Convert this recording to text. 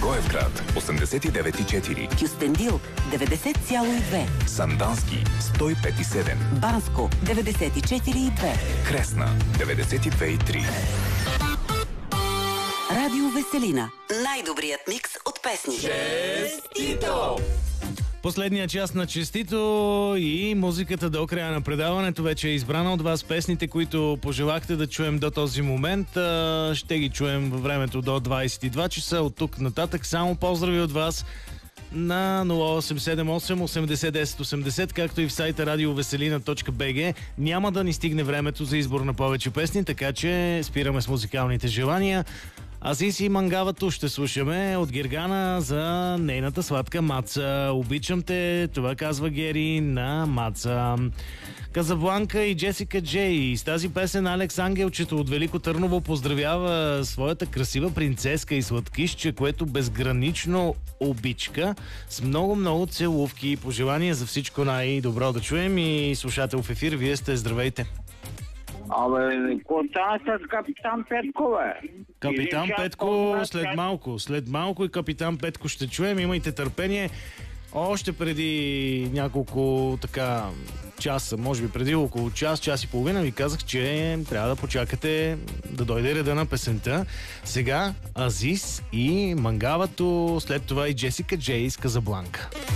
Благоевград 89,4, Кюстендил 90,2, Сандански 105,7, Банско 94,2, Кресна 92,3. Радио Веселина. Най-добрият микс от песни. Честито! Последния част на Честито и музиката до края на предаването вече е избрана от вас. Песните, които пожелахте да чуем до този момент, ще ги чуем във времето до 22 часа. От тук нататък само поздрави от вас на 0878 80 10 80, както и в сайта radioveselina.bg. Няма да ни стигне времето за избор на повече песни, така че спираме с музикалните желания. Азис и Мангавато ще слушаме от Гергана за нейната сладка Маца. Обичам те, това казва Гери на Маца. Казабланка и Джесика Джей. С тази песен Алекс Ангелчето от Велико Търново поздравява своята красива принцеска и сладкишче, което безгранично обичка. С много целувки и пожелания за всичко най-добро да чуем. И слушател в ефир, вие сте, здравейте. Кота с Капитан Петко, бе. Капитан Петко след малко и Капитан Петко ще чуем. Имайте търпение. Още преди няколко часа, може би преди около час и половина ви казах, че трябва да почакате да дойде реда на песента. Сега Азис и Мангавато, след това и Джесика Джей с Казабланка.